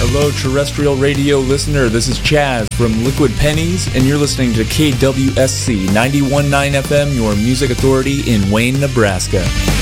Hello, terrestrial radio listener. This is Chaz from Liquid Pennies, and you're listening to KWSC 91.9 FM, your music authority in Wayne, Nebraska.